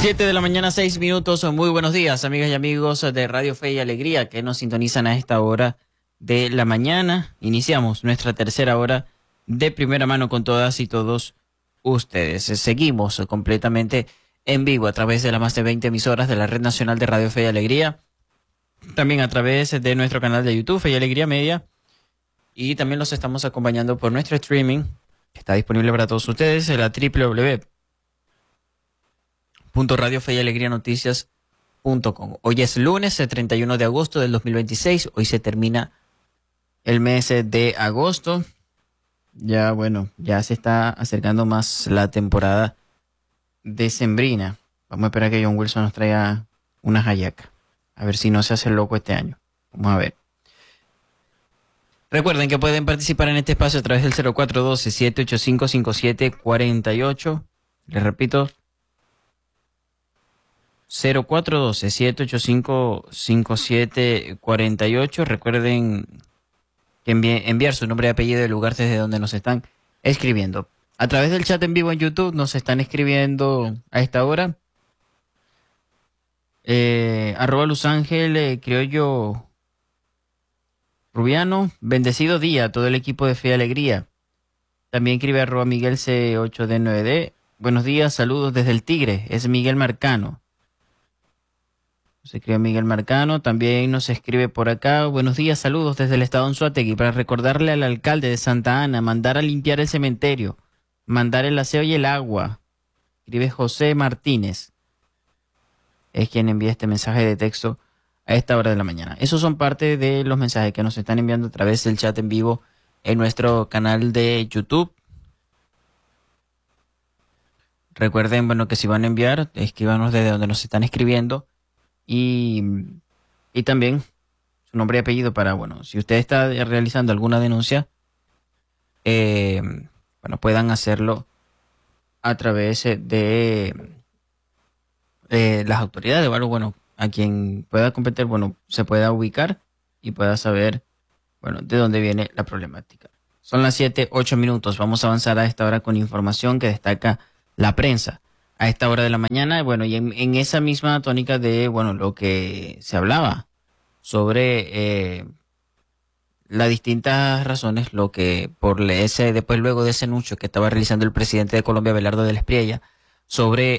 7 de la mañana, 6 minutos. Muy buenos días, amigas y amigos de Radio Fe y Alegría que nos sintonizan a esta hora de la mañana. Iniciamos nuestra tercera hora de primera mano con todas y todos ustedes. Seguimos completamente en vivo a través de las más de 20 emisoras de la Red Nacional de Radio Fe y Alegría. También a través de nuestro canal de YouTube, Fe y Alegría Media. Y también los estamos acompañando por nuestro streaming, que está disponible para todos ustedes en la www.radiofeyalegrianoticias.com. Hoy es lunes, el 31 de agosto del 2026. Hoy se termina el mes de agosto. Ya, bueno, ya se está acercando más la temporada decembrina. Vamos a esperar que John Wilson nos traiga una hallaca. A ver si no se hace loco este año. Vamos a ver. Recuerden que pueden participar en este espacio a través del 0412-785-5748. Les repito, 0412-785-5748. Recuerden que enviar su nombre y apellido y el lugar desde donde nos están escribiendo. A través del chat en vivo en YouTube nos están escribiendo a esta hora. @LuzÁngel Criollo Rubiano, bendecido día a todo el equipo de Fe y Alegría. También escribe @Miguel C8D9D. Buenos días, saludos desde el Tigre. Es Miguel Marcano. Se escribe Miguel Marcano. También nos escribe por acá. Buenos días, saludos desde el estado Anzoátegui. Para recordarle al alcalde de Santa Ana, mandar a limpiar el cementerio, mandar el aseo y el agua. Escribe José Martínez. Es quien envía este mensaje de texto a esta hora de la mañana. Esos son parte de los mensajes que nos están enviando a través del chat en vivo en nuestro canal de YouTube. Recuerden, bueno, que si van a enviar, escríbanos desde donde nos están escribiendo y también su nombre y apellido para, bueno, si usted está realizando alguna denuncia, bueno, puedan hacerlo a través de las autoridades o algo, bueno, a quien pueda competir, bueno, se pueda ubicar y pueda saber, bueno, de dónde viene la problemática. Son las 7:08 minutos. Vamos a avanzar a esta hora con información que destaca la prensa a esta hora de la mañana. Bueno, y en esa misma tónica de, bueno, lo que se hablaba sobre las distintas razones, lo que después luego de ese anuncio que estaba realizando el presidente de Colombia, Abelardo del Espriella, sobre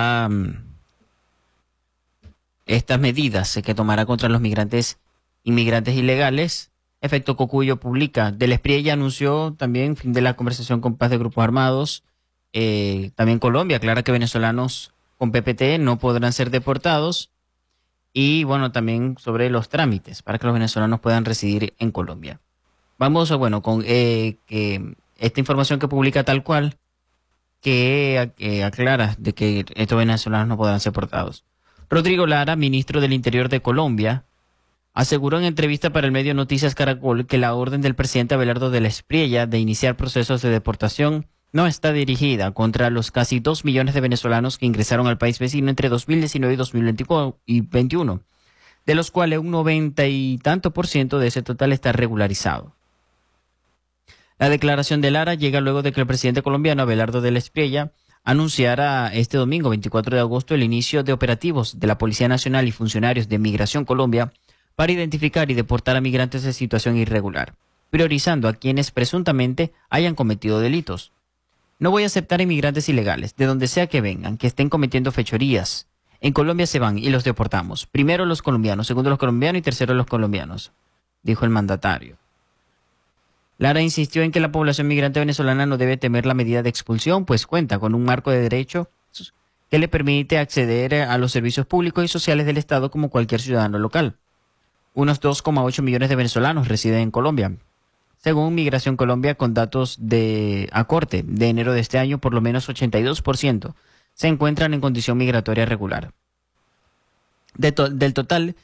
estas medidas que tomará contra los inmigrantes ilegales. Efecto Cocuyo publica. Del Espriella anunció también fin de la conversación con paz de grupos armados. También Colombia aclara que venezolanos con PPT no podrán ser deportados. Y bueno, también sobre los trámites para que los venezolanos puedan residir en Colombia. Vamos bueno, con que esta información que publica tal cual, que aclara de que estos venezolanos no podrán ser deportados. Rodrigo Lara, ministro del Interior de Colombia, aseguró en entrevista para el medio Noticias Caracol que la orden del presidente Abelardo del Espriella de iniciar procesos de deportación no está dirigida contra los casi 2 millones de venezolanos que ingresaron al país vecino entre 2019 y 2021, de los cuales un 90 y tanto % de ese total está regularizado. La declaración de Lara llega luego de que el presidente colombiano Abelardo del Espriella anunciara este domingo 24 de agosto el inicio de operativos de la Policía Nacional y funcionarios de Migración Colombia para identificar y deportar a migrantes en situación irregular, priorizando a quienes presuntamente hayan cometido delitos. No voy a aceptar inmigrantes ilegales, de donde sea que vengan, que estén cometiendo fechorías. En Colombia se van y los deportamos. Primero los colombianos, segundo los colombianos y tercero los colombianos, dijo el mandatario. Lara insistió en que la población migrante venezolana no debe temer la medida de expulsión, pues cuenta con un marco de derecho que le permite acceder a los servicios públicos y sociales del Estado como cualquier ciudadano local. Unos 2,8 millones de venezolanos residen en Colombia. Según Migración Colombia, con datos a corte de enero de este año, por lo menos 82% se encuentran en condición migratoria regular. Del total,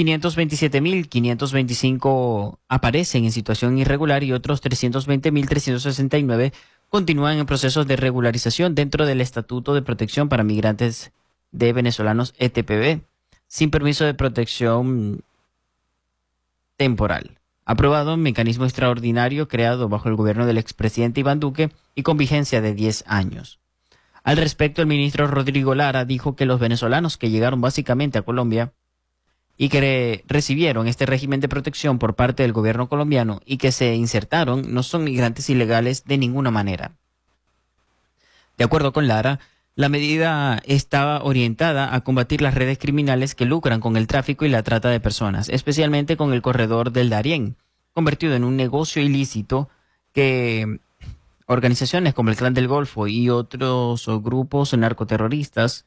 527.525 aparecen en situación irregular y otros 320.369 continúan en procesos de regularización dentro del Estatuto de Protección para Migrantes de Venezolanos ETPB, sin permiso de protección temporal. Aprobado un mecanismo extraordinario creado bajo el gobierno del expresidente Iván Duque y con vigencia de 10 años. Al respecto, el ministro Rodrigo Lara dijo que los venezolanos que llegaron básicamente a Colombia y que recibieron este régimen de protección por parte del gobierno colombiano y que se insertaron no son migrantes ilegales de ninguna manera. De acuerdo con Lara, la medida estaba orientada a combatir las redes criminales que lucran con el tráfico y la trata de personas, especialmente con el corredor del Darién, convertido en un negocio ilícito que organizaciones como el Clan del Golfo y otros grupos narcoterroristas.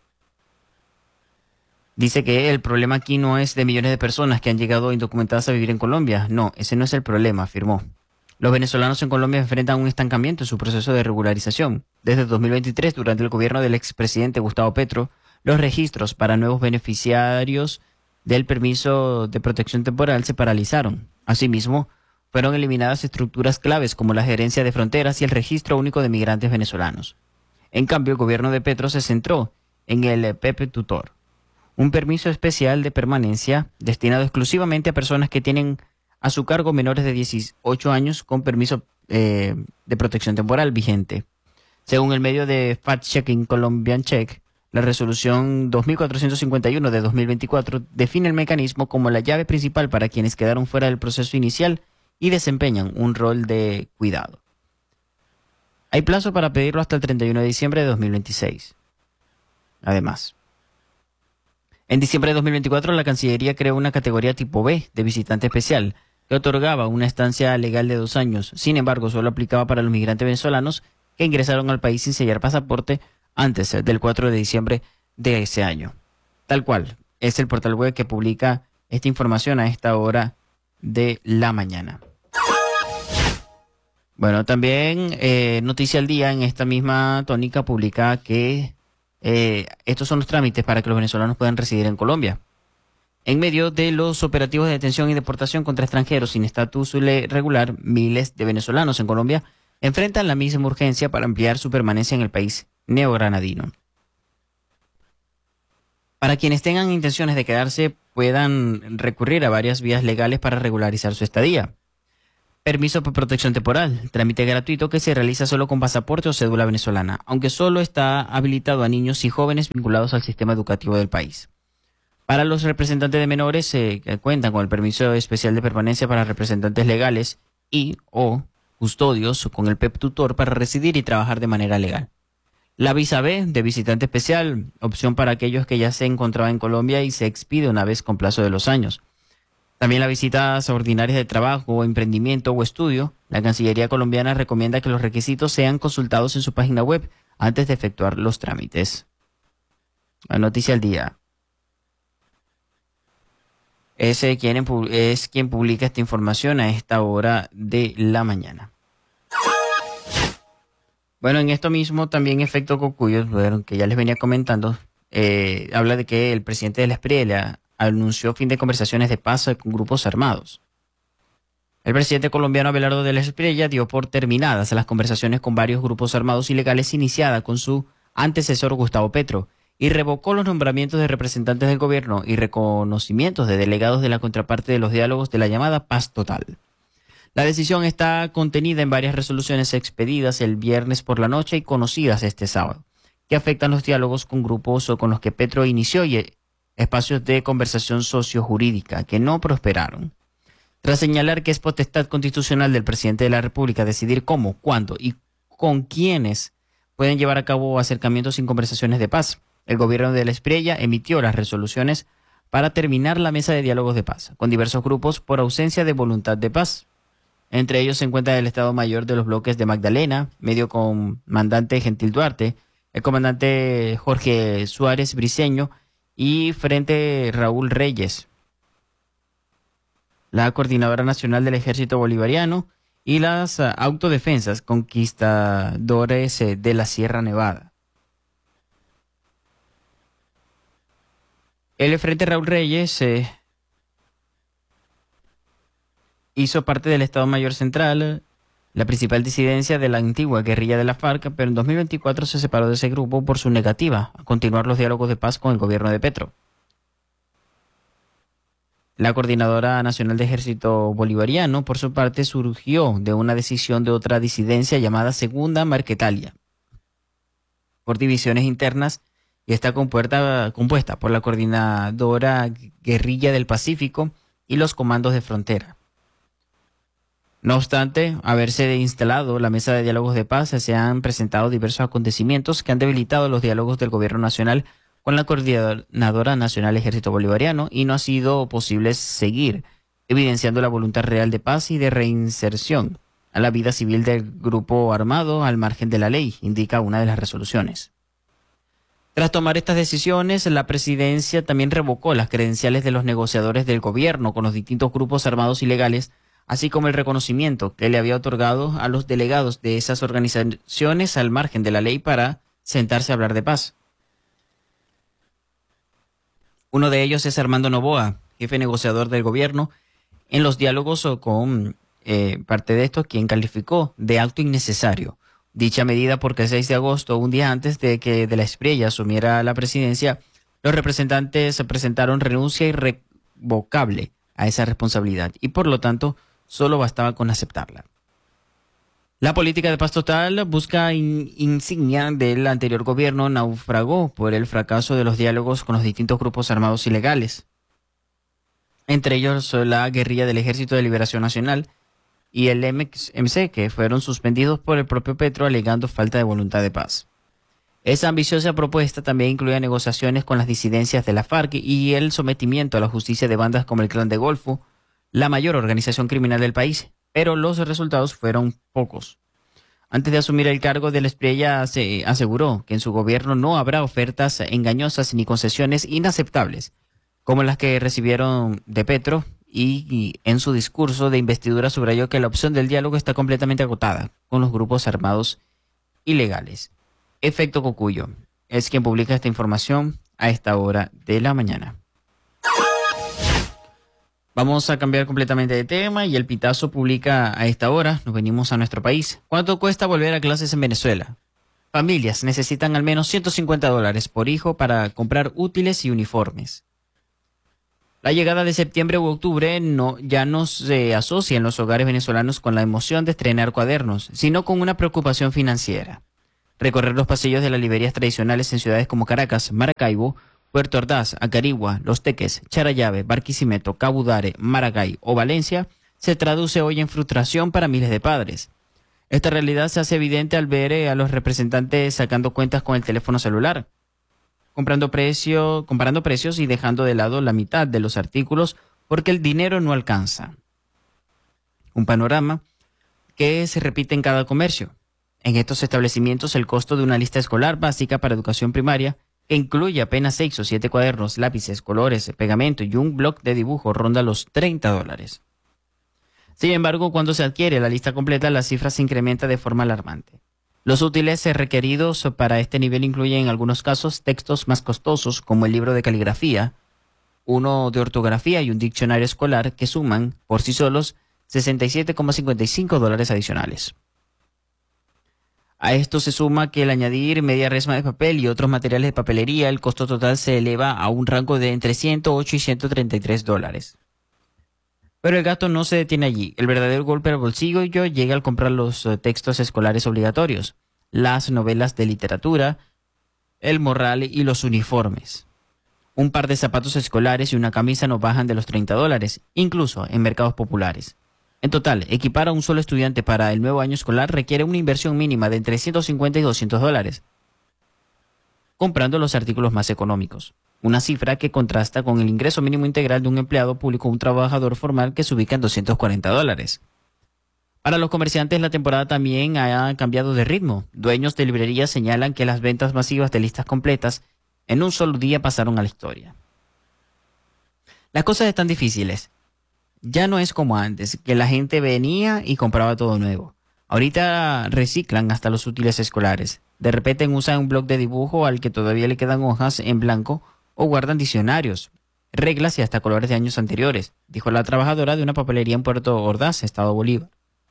Dice que el problema aquí no es de millones de personas que han llegado indocumentadas a vivir en Colombia. No, ese no es el problema, afirmó. Los venezolanos en Colombia enfrentan un estancamiento en su proceso de regularización. Desde 2023, durante el gobierno del expresidente Gustavo Petro, los registros para nuevos beneficiarios del permiso de protección temporal se paralizaron. Asimismo, fueron eliminadas estructuras claves como la gerencia de fronteras y el registro único de migrantes venezolanos. En cambio, el gobierno de Petro se centró en el PEP Tutor, un permiso especial de permanencia destinado exclusivamente a personas que tienen a su cargo menores de 18 años con permiso de protección temporal vigente. Según el medio de fact-checking Colombian Check, la resolución 2451 de 2024 define el mecanismo como la llave principal para quienes quedaron fuera del proceso inicial y desempeñan un rol de cuidado. Hay plazo para pedirlo hasta el 31 de diciembre de 2026. Además, en diciembre de 2024, la Cancillería creó una categoría tipo B de visitante especial que otorgaba una estancia legal de 2 años. Sin embargo, solo aplicaba para los migrantes venezolanos que ingresaron al país sin sellar pasaporte antes del 4 de diciembre de ese año. Tal cual, es el portal web que publica esta información a esta hora de la mañana. Bueno, también Noticia al Día en esta misma tónica publica que estos son los trámites para que los venezolanos puedan residir en Colombia. En medio de los operativos de detención y deportación contra extranjeros sin estatus regular, miles de venezolanos en Colombia enfrentan la misma urgencia para ampliar su permanencia en el país neogranadino. Para quienes tengan intenciones de quedarse, puedan recurrir a varias vías legales para regularizar su estadía. Permiso por protección temporal, trámite gratuito que se realiza solo con pasaporte o cédula venezolana, aunque solo está habilitado a niños y jóvenes vinculados al sistema educativo del país. Para los representantes de menores que cuentan con el permiso especial de permanencia para representantes legales y o custodios con el PEP Tutor para residir y trabajar de manera legal. La visa B de visitante especial, opción para aquellos que ya se encontraban en Colombia y se expide una vez con plazo de 2 años. También las visitas ordinarias de trabajo, emprendimiento o estudio. La Cancillería colombiana recomienda que los requisitos sean consultados en su página web antes de efectuar los trámites. La Noticia al Día. Es quien publica esta información a esta hora de la mañana. Bueno, en esto mismo también Efecto Cocuyo, que ya les venía comentando, habla de que el presidente de la Espriella anunció fin de conversaciones de paz con grupos armados. El presidente colombiano Abelardo de la Espriella dio por terminadas las conversaciones con varios grupos armados ilegales iniciadas con su antecesor Gustavo Petro y revocó los nombramientos de representantes del gobierno y reconocimientos de delegados de la contraparte de los diálogos de la llamada paz total. La decisión está contenida en varias resoluciones expedidas el viernes por la noche y conocidas este sábado, que afectan los diálogos con grupos o con los que Petro inició y espacios de conversación sociojurídica que no prosperaron. Tras señalar que es potestad constitucional del presidente de la República decidir cómo, cuándo y con quiénes pueden llevar a cabo acercamientos sin conversaciones de paz, el gobierno de la Espriella emitió las resoluciones para terminar la mesa de diálogos de paz con diversos grupos por ausencia de voluntad de paz. Entre ellos se encuentra el Estado Mayor de los bloques de Magdalena, medio comandante Gentil Duarte, el comandante Jorge Suárez Briceño y Frente Raúl Reyes, la Coordinadora Nacional del Ejército Bolivariano y las Autodefensas Conquistadores de la Sierra Nevada. El Frente Raúl Reyes hizo parte del Estado Mayor Central, la principal disidencia de la antigua guerrilla de la FARC, pero en 2024 se separó de ese grupo por su negativa a continuar los diálogos de paz con el gobierno de Petro. La Coordinadora Nacional de Ejército Bolivariano, por su parte, surgió de una decisión de otra disidencia llamada Segunda Marquetalia. por divisiones internas y está compuesta por la Coordinadora Guerrilla del Pacífico y los comandos de frontera. No obstante haberse instalado la mesa de diálogos de paz, se han presentado diversos acontecimientos que han debilitado los diálogos del gobierno nacional con la Coordinadora Nacional Ejército Bolivariano y no ha sido posible seguir evidenciando la voluntad real de paz y de reinserción a la vida civil del grupo armado al margen de la ley, indica una de las resoluciones. Tras tomar estas decisiones, la presidencia también revocó las credenciales de los negociadores del gobierno con los distintos grupos armados ilegales, así como el reconocimiento que le había otorgado a los delegados de esas organizaciones al margen de la ley para sentarse a hablar de paz. Uno de ellos es Armando Noboa, jefe negociador del gobierno, en los diálogos con parte de esto, quien calificó de acto innecesario dicha medida porque el 6 de agosto, un día antes de que de la Espriella asumiera la presidencia, los representantes presentaron renuncia irrevocable a esa responsabilidad y por lo tanto solo bastaba con aceptarla. La política de paz total busca insignia del anterior gobierno naufragó por el fracaso de los diálogos con los distintos grupos armados ilegales, entre ellos la guerrilla del Ejército de Liberación Nacional y el MC, que fueron suspendidos por el propio Petro alegando falta de voluntad de paz. Esa ambiciosa propuesta también incluía negociaciones con las disidencias de la FARC y el sometimiento a la justicia de bandas como el Clan de Golfo, la mayor organización criminal del país, pero los resultados fueron pocos. Antes de asumir el cargo de la Espriella, se aseguró que en su gobierno no habrá ofertas engañosas ni concesiones inaceptables, como las que recibieron de Petro, y en su discurso de investidura subrayó que la opción del diálogo está completamente agotada con los grupos armados ilegales. Efecto Cocuyo es quien publica esta información a esta hora de la mañana. Vamos a cambiar completamente de tema y el Pitazo publica a esta hora, nos venimos a nuestro país. ¿Cuánto cuesta volver a clases en Venezuela? Familias necesitan al menos $150 por hijo para comprar útiles y uniformes. La llegada de septiembre u octubre ya no se asocia en los hogares venezolanos con la emoción de estrenar cuadernos, sino con una preocupación financiera. Recorrer los pasillos de las librerías tradicionales en ciudades como Caracas, Maracaibo, Puerto Ordaz, Acarigua, Los Teques, Charallave, Barquisimeto, Cabudare, Maracay o Valencia se traduce hoy en frustración para miles de padres. Esta realidad se hace evidente al ver a los representantes sacando cuentas con el teléfono celular, comparando precios y dejando de lado la mitad de los artículos porque el dinero no alcanza. Un panorama que se repite en cada comercio. En estos establecimientos el costo de una lista escolar básica para educación primaria, que incluye apenas 6 o 7 cuadernos, lápices, colores, pegamento y un bloc de dibujo, ronda los $30. Sin embargo, cuando se adquiere la lista completa, la cifra se incrementa de forma alarmante. Los útiles requeridos para este nivel incluyen en algunos casos textos más costosos como el libro de caligrafía, uno de ortografía y un diccionario escolar que suman por sí solos $67,55 adicionales. A esto se suma que al añadir media resma de papel y otros materiales de papelería, el costo total se eleva a un rango de entre $108 y $133. Pero el gasto no se detiene allí. El verdadero golpe al bolsillo llega al comprar los textos escolares obligatorios, las novelas de literatura, el morral y los uniformes. Un par de zapatos escolares y una camisa no bajan de los $30, incluso en mercados populares. En total, equipar a un solo estudiante para el nuevo año escolar requiere una inversión mínima de entre $150 y $200, comprando los artículos más económicos. Una cifra que contrasta con el ingreso mínimo integral de un empleado público o un trabajador formal que se ubica en $240. Para los comerciantes, la temporada también ha cambiado de ritmo. Dueños de librerías señalan que las ventas masivas de listas completas en un solo día pasaron a la historia. Las cosas están difíciles. Ya no es como antes, que la gente venía y compraba todo nuevo. Ahorita reciclan hasta los útiles escolares. De repente usan un bloc de dibujo al que todavía le quedan hojas en blanco o guardan diccionarios, reglas y hasta colores de años anteriores, dijo la trabajadora de una papelería en Puerto Ordaz, Estado Bolívar.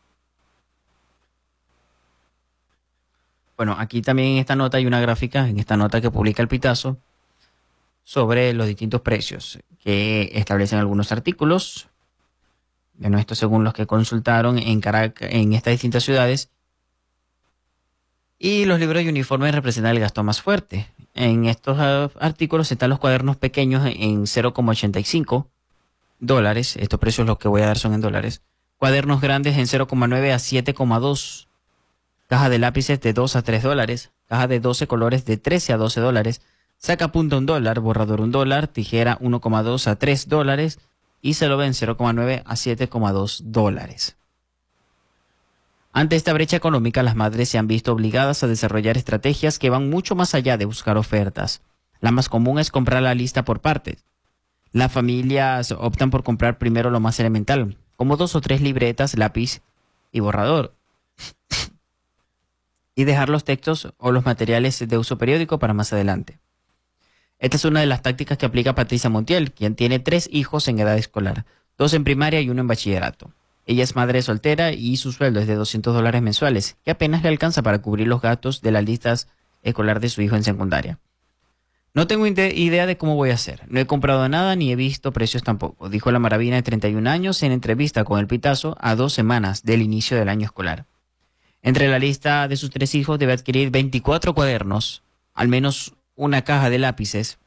Bueno, aquí también en esta nota hay una gráfica, en esta nota que publica el Pitazo, sobre los distintos precios que establecen algunos artículos. Bueno, esto según los que consultaron en Caracas, en estas distintas ciudades. Y los libros y uniformes representan el gasto más fuerte. En estos artículos están los cuadernos pequeños en 0,85 dólares. Estos precios los que voy a dar son en dólares. Cuadernos grandes en 0,9 a 7,2. Caja de lápices de 2 a 3 dólares. Caja de 12 colores de 13 a 12 dólares. Sacapunta $1, borrador $1, tijera 1,2 a 3 dólares. Y se lo ven 0,9 a 7,2 dólares. Ante esta brecha económica, las madres se han visto obligadas a desarrollar estrategias que van mucho más allá de buscar ofertas. La más común es comprar la lista por partes. Las familias optan por comprar primero lo más elemental, como 2 o 3 libretas, lápiz y borrador, y dejar los textos o los materiales de uso periódico para más adelante. Esta es una de las tácticas que aplica Patricia Montiel, quien tiene 3 hijos en edad escolar, 2 en primaria y 1 en bachillerato. Ella es madre soltera y su sueldo es de $200 mensuales, que apenas le alcanza para cubrir los gastos de las listas escolar de su hijo en secundaria. No tengo idea de cómo voy a hacer. No he comprado nada ni he visto precios tampoco, dijo la maravina de 31 años en entrevista con El Pitazo a 2 semanas del inicio del año escolar. Entre la lista de sus 3 hijos debe adquirir 24 cuadernos, al menos una caja de lápices,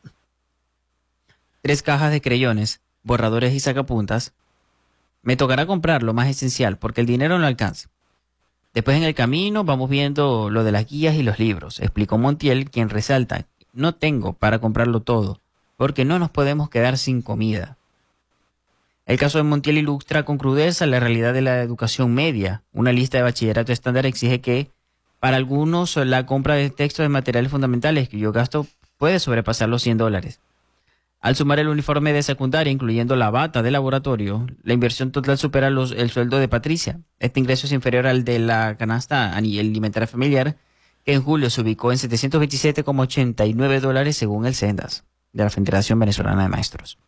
3 cajas de creyones, borradores y sacapuntas. Me tocará comprar lo más esencial porque el dinero no alcanza. Después en el camino vamos viendo lo de las guías y los libros, explicó Montiel, quien resalta: no tengo para comprarlo todo, porque no nos podemos quedar sin comida. El caso de Montiel ilustra con crudeza la realidad de la educación media. Una lista de bachillerato estándar exige que, para algunos, la compra de textos de materiales fundamentales que yo gasto puede sobrepasar los $100. Al sumar el uniforme de secundaria, incluyendo la bata de laboratorio, la inversión total supera el sueldo de Patricia. Este ingreso es inferior al de la canasta alimentaria familiar, que en julio se ubicó en $727,89 según el CENDAS, de la Federación Venezolana de Maestros.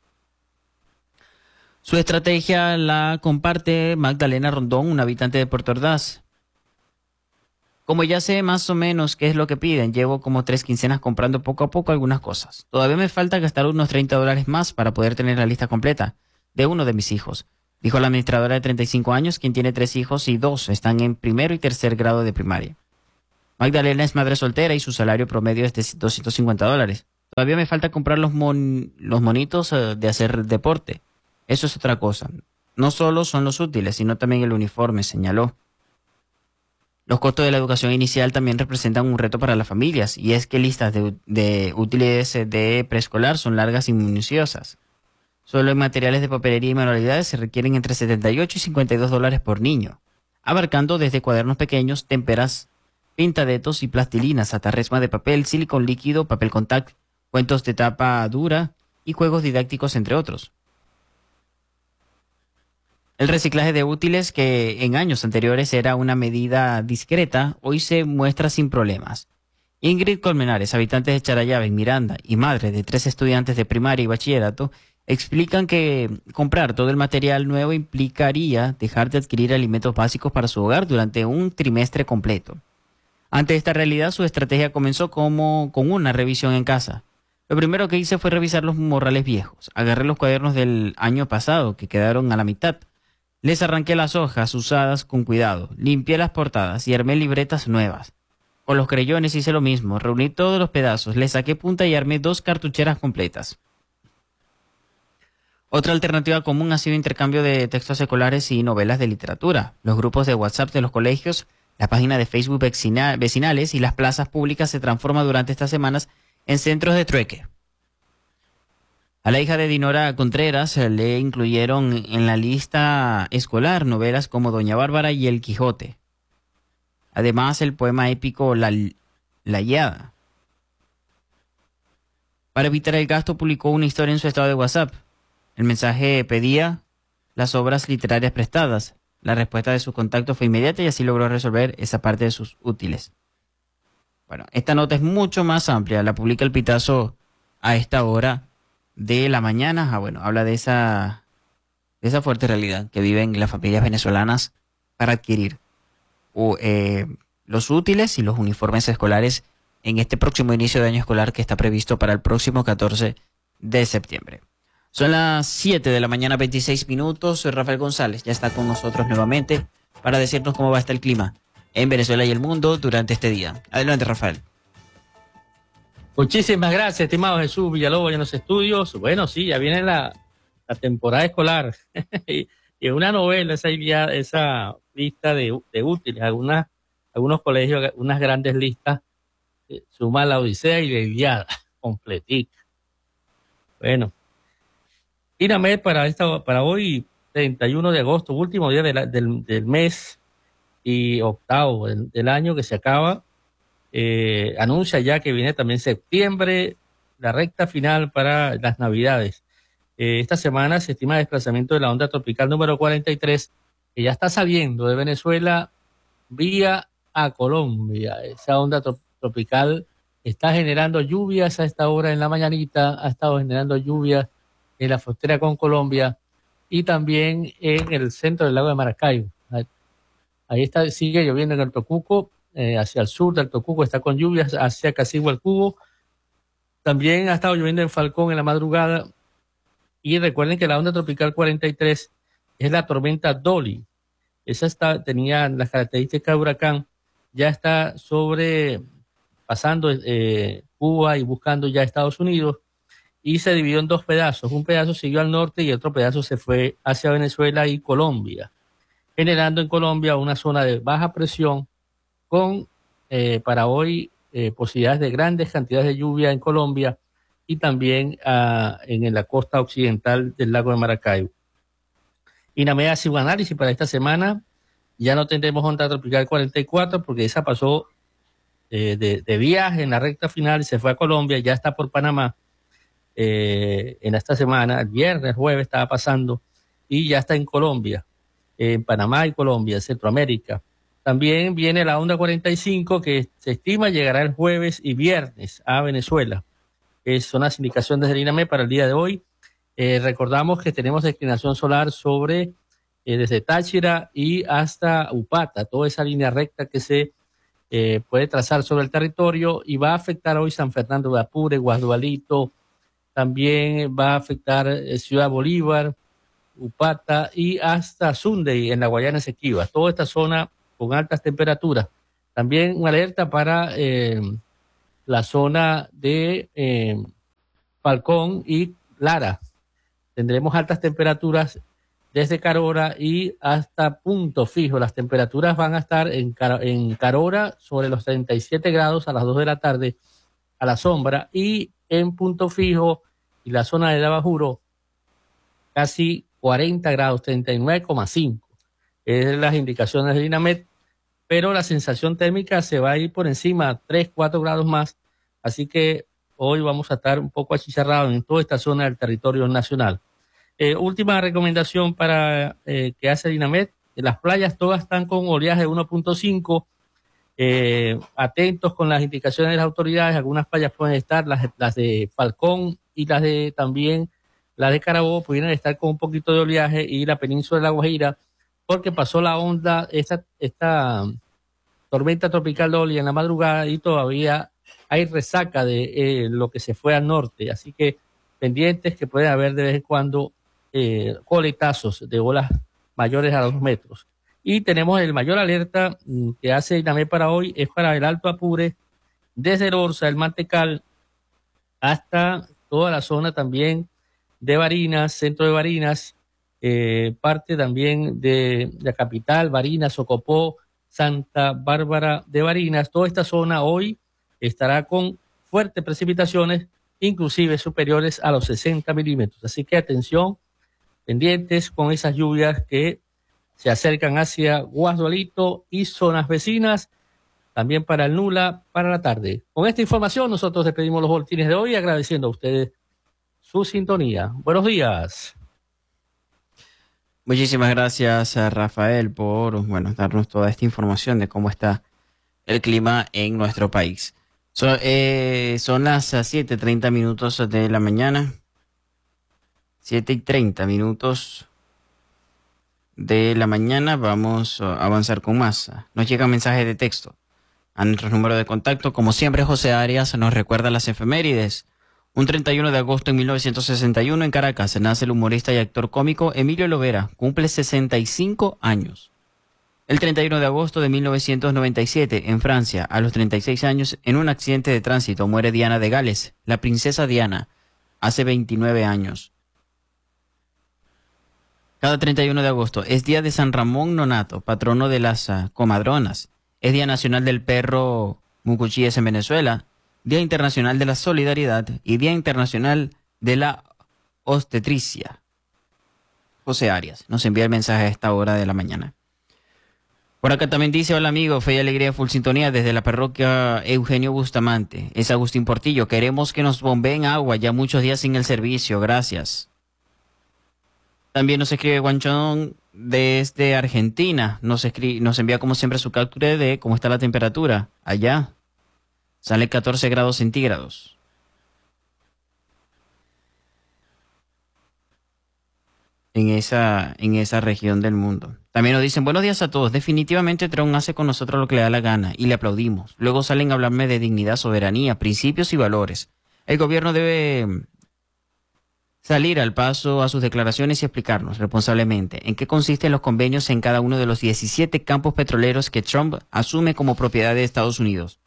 Su estrategia la comparte Magdalena Rondón, una habitante de Puerto Ordaz. Como ya sé más o menos qué es lo que piden, llevo como 3 quincenas comprando poco a poco algunas cosas. Todavía me falta gastar unos $30 más para poder tener la lista completa de uno de mis hijos, dijo la administradora de 35 años, quien tiene 3 hijos y 2 están en primero y tercer grado de primaria. Magdalena es madre soltera y su salario promedio es de $250. Todavía me falta comprar los monitos de hacer deporte. Eso es otra cosa. No solo son los útiles, sino también el uniforme, señaló. Los costos de la educación inicial también representan un reto para las familias, y es que listas de útiles de preescolar son largas y minuciosas. Solo en materiales de papelería y manualidades se requieren entre $78 y $52 por niño, abarcando desde cuadernos pequeños, témperas, pintadetos y plastilinas hasta resma de papel, silicón líquido, papel contact, cuentos de tapa dura y juegos didácticos, entre otros. El reciclaje de útiles, que en años anteriores era una medida discreta, hoy se muestra sin problemas. Ingrid Colmenares, habitante de Charallave, en Miranda, y madre de 3 estudiantes de primaria y bachillerato, explican que comprar todo el material nuevo implicaría dejar de adquirir alimentos básicos para su hogar durante un trimestre completo. Ante esta realidad, su estrategia comenzó con una revisión en casa. Lo primero que hice fue revisar los morrales viejos. Agarré los cuadernos del año pasado, que quedaron a la mitad. Les arranqué las hojas usadas con cuidado, limpié las portadas y armé libretas nuevas. Con los creyones hice lo mismo, reuní todos los pedazos, les saqué punta y armé 2 cartucheras completas. Otra alternativa común ha sido intercambio de textos escolares y novelas de literatura. Los grupos de WhatsApp de los colegios, la página de Facebook vecinales y las plazas públicas se transforman durante estas semanas en centros de trueque. A la hija de Dinora Contreras le incluyeron en la lista escolar novelas como Doña Bárbara y El Quijote. Además, el poema épico La Ilíada. Para evitar el gasto, publicó una historia en su estado de WhatsApp. El mensaje pedía las obras literarias prestadas. La respuesta de su contacto fue inmediata y así logró resolver esa parte de sus útiles. Bueno, esta nota es mucho más amplia. La publica El Pitazo a esta hora de la mañana. Bueno, habla de esa fuerte realidad que viven las familias venezolanas para adquirir los útiles y los uniformes escolares en este próximo inicio de año escolar que está previsto para el próximo 14 de septiembre. Son las 7 de la mañana, 26 minutos. Rafael González ya está con nosotros nuevamente para decirnos cómo va a estar el clima en Venezuela y el mundo durante este día. Adelante, Rafael. Muchísimas gracias, estimado Jesús Villalobos, en los estudios. Bueno, sí, ya viene la temporada escolar. y es una novela esa lista de útiles. Algunos colegios, unas grandes listas, suma la Odisea y la Ilíada, completica. Bueno, INAMED para hoy, 31 de agosto, último día del mes y octavo del año que se acaba, anuncia ya que viene también septiembre, la recta final para las Navidades. Esta semana se estima el desplazamiento de la onda tropical número 43, que ya está saliendo de Venezuela vía a Colombia. Esa onda tropical está generando lluvias a esta hora en la mañanita, ha estado generando lluvias en la frontera con Colombia y también en el centro del lago de Maracaibo. Ahí sigue lloviendo en el Tocuco, hacia el sur del Tocuco está con lluvias, hacia Casigualcubo. También ha estado lloviendo en Falcón en la madrugada. Y recuerden que la onda tropical 43 es la tormenta Dolly. Esa tenía las características de huracán, ya está pasando Cuba y buscando ya Estados Unidos, y se dividió en dos pedazos. Un pedazo siguió al norte y otro pedazo se fue hacia Venezuela y Colombia, generando en Colombia una zona de baja presión con para hoy posibilidades de grandes cantidades de lluvia en Colombia y también en la costa occidental del lago de Maracaibo. INAMED hace un análisis para esta semana. Ya no tendremos onda tropical 44 porque esa pasó de viaje en la recta final y se fue a Colombia, ya está por Panamá en esta semana, el viernes, jueves estaba pasando y ya está en Colombia, en Panamá y Colombia, Centroamérica. También viene la onda 45 que se estima llegará el jueves y viernes a Venezuela. Son las indicaciones del INAMED para el día de hoy. Recordamos que tenemos declinación solar desde Táchira y hasta Upata, toda esa línea recta que se puede trazar sobre el territorio y va a afectar hoy San Fernando de Apure, Guadualito, también va a afectar Ciudad Bolívar, Upata y hasta Sunday en la Guayana Esequiba, toda esta zona con altas temperaturas. También una alerta para la zona de Falcón y Lara. Tendremos altas temperaturas desde Carora y hasta Punto Fijo. Las temperaturas van a estar en Carora sobre los 37 grados a las 2 de la tarde a la sombra, y en Punto Fijo y la zona de Dabajuro casi 40 grados, 39,5. Es las indicaciones del INAMED, pero la sensación térmica se va a ir por encima, 3, 4 grados más, así que hoy vamos a estar un poco achicharrados en toda esta zona del territorio nacional. Última recomendación para que hace el INAMED: las playas todas están con oleaje de 1.5, atentos con las indicaciones de las autoridades. Algunas playas pueden estar, las de Falcón y también las de Carabobo pudieran estar con un poquito de oleaje, y la península de La Guajira, porque pasó la onda, esta tormenta tropical Dolly en la madrugada y todavía hay resaca de lo que se fue al norte, así que pendientes que pueden haber de vez en cuando coletazos de olas mayores a 2 metros. Y tenemos el mayor alerta que hace INAMED para hoy, es para el Alto Apure, desde el Orza, el Mantecal, hasta toda la zona también de Barinas, centro de Barinas, parte también de la capital, Barinas, Socopó, Santa Bárbara de Barinas. Toda esta zona hoy estará con fuertes precipitaciones, inclusive superiores a los 60 milímetros. Así que atención, pendientes con esas lluvias que se acercan hacia Guasdualito y zonas vecinas, también para el Nula, para la tarde. Con esta información nosotros despedimos los boletines de hoy, agradeciendo a ustedes su sintonía. Buenos días. Muchísimas gracias a Rafael por darnos toda esta información de cómo está el clima en nuestro país. Son las 7:30 de la mañana. 7:30 de la mañana. Vamos a avanzar con más. Nos llegan mensajes de texto a nuestro número de contacto. Como siempre, José Arias nos recuerda las efemérides. Un 31 de agosto en 1961 en Caracas nace el humorista y actor cómico Emilio Lovera. Cumple 65 años. El 31 de agosto de 1997, en Francia, a los 36 años, en un accidente de tránsito, muere Diana de Gales, la princesa Diana, hace 29 años. Cada 31 de agosto es día de San Ramón Nonato, patrono de las comadronas. Es Día Nacional del Perro Mucuchíes en Venezuela, Día Internacional de la Solidaridad y Día Internacional de la Obstetricia. José Arias nos envía el mensaje a esta hora de la mañana. Por acá también dice: hola amigo, fe y alegría, full sintonía desde la parroquia Eugenio Bustamante. Es Agustín Portillo, queremos que nos bombeen agua, ya muchos días sin el servicio, gracias. También nos escribe Guanchón desde Argentina, nos envía como siempre su captura de cómo está la temperatura allá. Sale 14 grados centígrados. En esa región del mundo. También nos dicen: buenos días a todos. Definitivamente Trump hace con nosotros lo que le da la gana y le aplaudimos. Luego salen a hablarme de dignidad, soberanía, principios y valores. El gobierno debe salir al paso a sus declaraciones y explicarnos responsablemente en qué consisten los convenios en cada uno de los 17 campos petroleros que Trump asume como propiedad de Estados Unidos.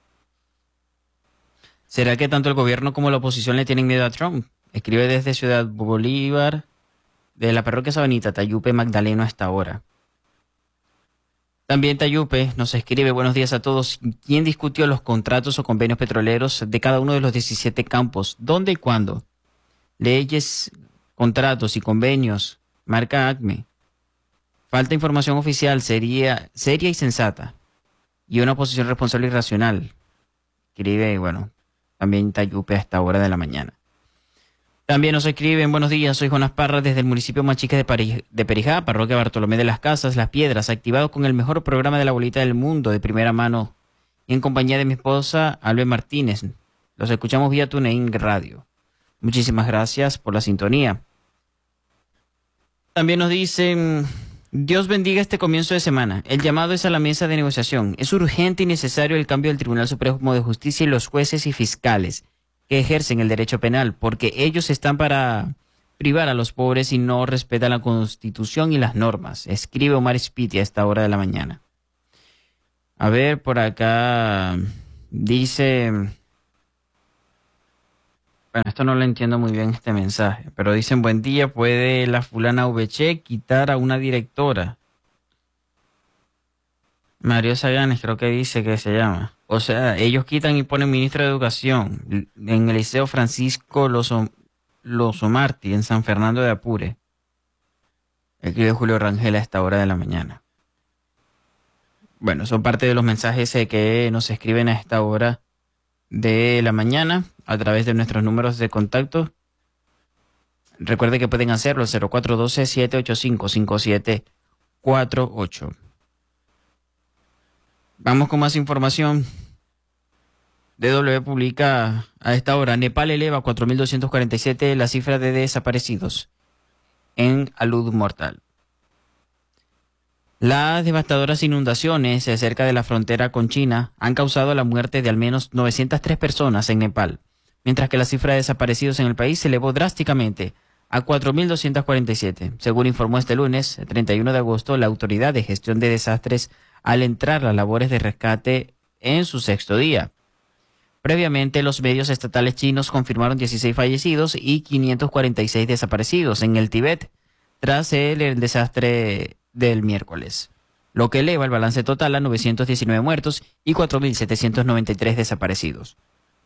¿Será que tanto el gobierno como la oposición le tienen miedo a Trump? Escribe desde Ciudad Bolívar, de la parroquia Sabanita, Tayupe Magdaleno, a esta hora. También Tayupe nos escribe: buenos días a todos. ¿Quién discutió los contratos o convenios petroleros de cada uno de los 17 campos? ¿Dónde y cuándo? Leyes, contratos y convenios, marca ACME. Falta información oficial seria y sensata. Y una posición responsable y racional. Escribe, bueno, también Tayupe a esta hora de la mañana. También nos escriben: buenos días, soy Jonas Parra desde el municipio Machique de Perijá, parroquia Bartolomé de las Casas, Las Piedras, activado con el mejor programa de la bolita del mundo de primera mano y en compañía de mi esposa Albe Martínez. Los escuchamos vía TuneIn Radio. Muchísimas gracias por la sintonía. También nos dicen: Dios bendiga este comienzo de semana. El llamado es a la mesa de negociación. Es urgente y necesario el cambio del Tribunal Supremo de Justicia y los jueces y fiscales que ejercen el derecho penal, porque ellos están para privar a los pobres y no respetan la Constitución y las normas. Escribe Omar Spiti a esta hora de la mañana. A ver, por acá dice... Bueno, esto no lo entiendo muy bien este mensaje, pero dicen: buen día, ¿puede la fulana VC quitar a una directora? Mario Saganes creo que dice que se llama. O sea, ellos quitan y ponen ministro de Educación en el Liceo Francisco Lozomarti, en San Fernando de Apure. Escribe Julio Rangel a esta hora de la mañana. Bueno, son parte de los mensajes que nos escriben a esta hora de la mañana a través de nuestros números de contacto. Recuerde que pueden hacerlo: 0412-785-5748. Vamos con más información. DW publica a esta hora: Nepal eleva a 4.247 la cifra de desaparecidos en alud mortal. Las devastadoras inundaciones cerca de la frontera con China han causado la muerte de al menos 903 personas en Nepal, mientras que la cifra de desaparecidos en el país se elevó drásticamente a 4.247, según informó este lunes, 31 de agosto, la Autoridad de Gestión de Desastres al entrar las labores de rescate en su sexto día. Previamente, los medios estatales chinos confirmaron 16 fallecidos y 546 desaparecidos en el Tíbet tras el desastre del miércoles, lo que eleva el balance total a 919 muertos y 4.793 desaparecidos.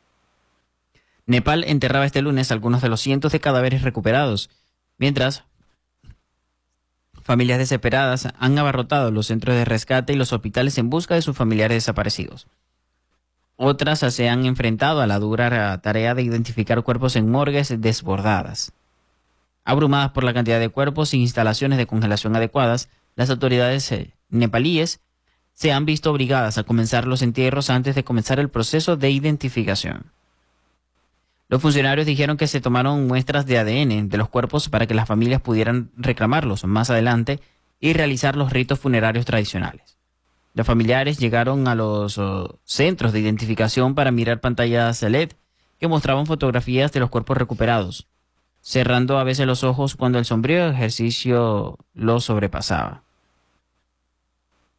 Nepal enterraba este lunes algunos de los cientos de cadáveres recuperados, mientras familias desesperadas han abarrotado los centros de rescate y los hospitales en busca de sus familiares desaparecidos. Otras se han enfrentado a la dura tarea de identificar cuerpos en morgues desbordadas. Abrumadas por la cantidad de cuerpos sin instalaciones de congelación adecuadas, las autoridades nepalíes se han visto obligadas a comenzar los entierros antes de comenzar el proceso de identificación. Los funcionarios dijeron que se tomaron muestras de ADN de los cuerpos para que las familias pudieran reclamarlos más adelante y realizar los ritos funerarios tradicionales. Los familiares llegaron a los centros de identificación para mirar pantallas LED que mostraban fotografías de los cuerpos recuperados, cerrando a veces los ojos cuando el sombrío ejercicio los sobrepasaba.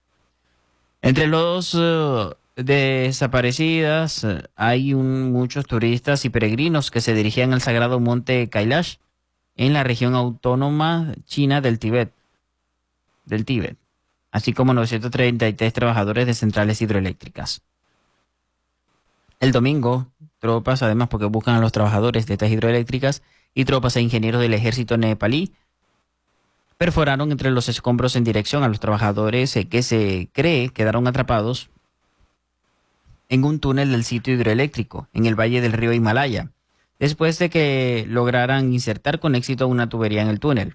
Entre los desaparecidas hay muchos turistas y peregrinos que se dirigían al sagrado monte Kailash en la región autónoma china del Tíbet, así como 933 trabajadores de centrales hidroeléctricas. El domingo, tropas, además porque buscan a los trabajadores de estas hidroeléctricas y tropas e ingenieros del ejército nepalí, perforaron entre los escombros en dirección a los trabajadores que se cree quedaron atrapados en un túnel del sitio hidroeléctrico en el valle del río Himalaya, después de que lograran insertar con éxito una tubería en el túnel.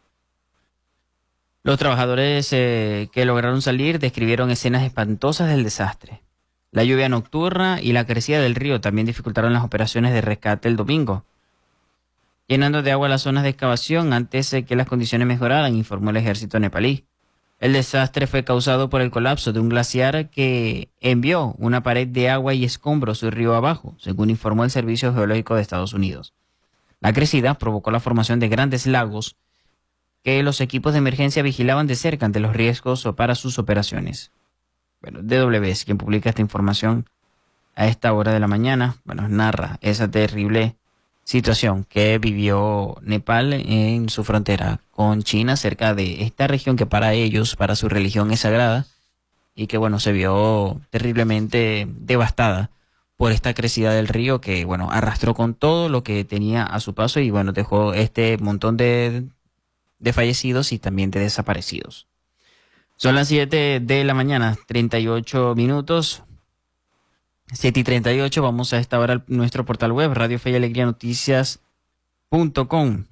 Los trabajadores que lograron salir describieron escenas espantosas del desastre. La lluvia nocturna y la crecida del río también dificultaron las operaciones de rescate el domingo, llenando de agua las zonas de excavación antes de que las condiciones mejoraran, informó el ejército nepalí. El desastre fue causado por el colapso de un glaciar que envió una pared de agua y escombros río abajo, según informó el Servicio Geológico de Estados Unidos. La crecida provocó la formación de grandes lagos que los equipos de emergencia vigilaban de cerca ante los riesgos para sus operaciones. Bueno, DW es quien publica esta información a esta hora de la mañana. Bueno, narra esa terrible situación que vivió Nepal en su frontera con China, cerca de esta región que para ellos, para su religión es sagrada, y que bueno, se vio terriblemente devastada por esta crecida del río que bueno, arrastró con todo lo que tenía a su paso y bueno, dejó este montón de fallecidos y también de desaparecidos. Son las 7 de la mañana, 38 minutos. 7:38, vamos a esta hora a nuestro portal web, Radio Fe y Alegría Noticias.com.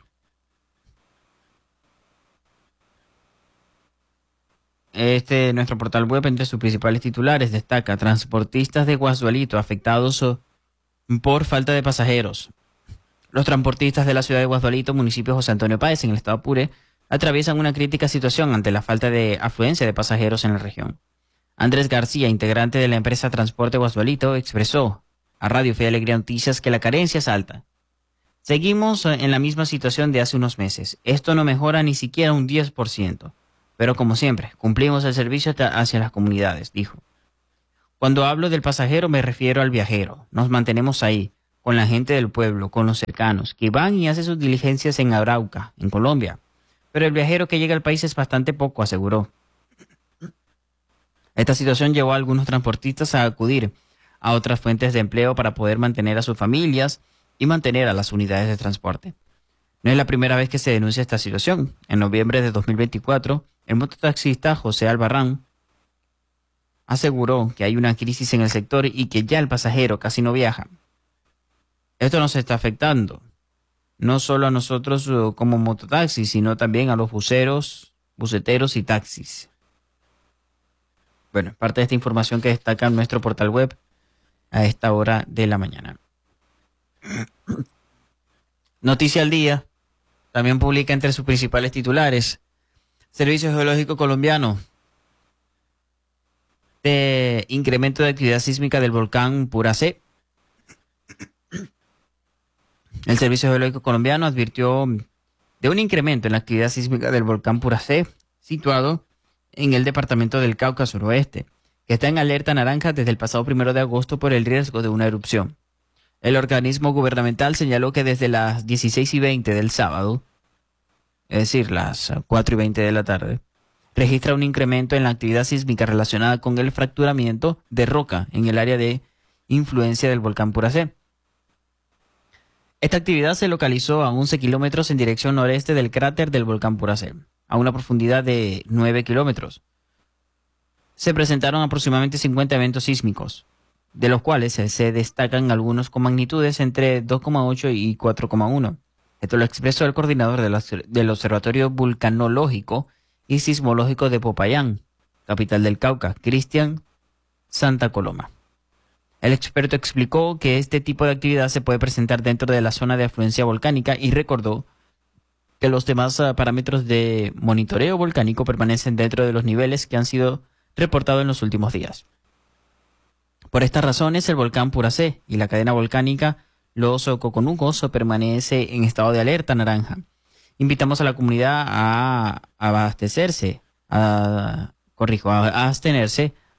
Nuestro portal web, entre sus principales titulares, destaca: transportistas de Guasdualito afectados por falta de pasajeros. Los transportistas de la ciudad de Guasdualito, municipio José Antonio Páez, en el estado Apure, atraviesan una crítica situación ante la falta de afluencia de pasajeros en la región. Andrés García, integrante de la empresa Transporte Guasdualito, expresó a Radio Fe y Alegría Noticias que la carencia es alta. Seguimos en la misma situación de hace unos meses. Esto no mejora ni siquiera un 10%. Pero como siempre, cumplimos el servicio hacia las comunidades, dijo. Cuando hablo del pasajero me refiero al viajero. Nos mantenemos ahí, con la gente del pueblo, con los cercanos, que van y hacen sus diligencias en Arauca, en Colombia. Pero el viajero que llega al país es bastante poco, aseguró. Esta situación llevó a algunos transportistas a acudir a otras fuentes de empleo para poder mantener a sus familias y mantener a las unidades de transporte. No es la primera vez que se denuncia esta situación. En noviembre de 2024, el mototaxista José Albarrán aseguró que hay una crisis en el sector y que ya el pasajero casi no viaja. Esto nos está afectando, no solo a nosotros como mototaxis, sino también a los buceteros y taxis. Bueno, parte de esta información que destaca en nuestro portal web a esta hora de la mañana. Noticia al Día también publica entre sus principales titulares: Servicio Geológico Colombiano, de incremento de actividad sísmica del volcán Puracé. El Servicio Geológico Colombiano advirtió de un incremento en la actividad sísmica del volcán Puracé, situado en el departamento del Cauca suroeste, que está en alerta naranja desde el pasado 1 de agosto por el riesgo de una erupción. El organismo gubernamental señaló que desde las 16:20 del sábado, es decir, las 4:20 de la tarde, registra un incremento en la actividad sísmica relacionada con el fracturamiento de roca en el área de influencia del volcán Puracé. Esta actividad se localizó a 11 kilómetros en dirección noreste del cráter del volcán Puracé, a una profundidad de 9 kilómetros. Se presentaron aproximadamente 50 eventos sísmicos, de los cuales se destacan algunos con magnitudes entre 2,8 y 4,1. Esto lo expresó el coordinador del Observatorio Vulcanológico y Sismológico de Popayán, capital del Cauca, Cristian Santa Coloma. El experto explicó que este tipo de actividad se puede presentar dentro de la zona de afluencia volcánica y recordó que los demás parámetros de monitoreo volcánico permanecen dentro de los niveles que han sido reportados en los últimos días. Por estas razones, el volcán Puracé y la cadena volcánica Los Coconugos permanece en estado de alerta naranja. Invitamos a la comunidad a abstenerse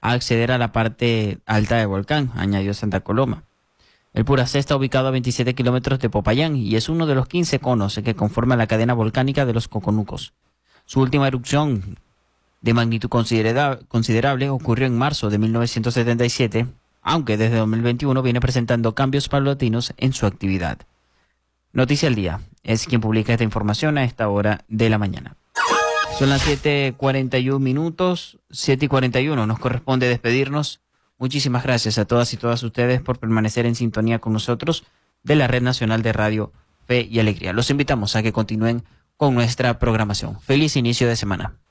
a acceder a la parte alta del volcán, añadió Santa Coloma. El Puracé está ubicado a 27 kilómetros de Popayán y es uno de los 15 conos que conforman la cadena volcánica de los Coconucos. Su última erupción de magnitud considerable ocurrió en marzo de 1977, aunque desde 2021 viene presentando cambios paulatinos en su actividad. Noticia al Día es quien publica esta información a esta hora de la mañana. Son las 7:41 minutos, 7:41. Nos corresponde despedirnos. Muchísimas gracias a todas y todas ustedes por permanecer en sintonía con nosotros de la Red Nacional de Radio Fe y Alegría. Los invitamos a que continúen con nuestra programación. Feliz inicio de semana.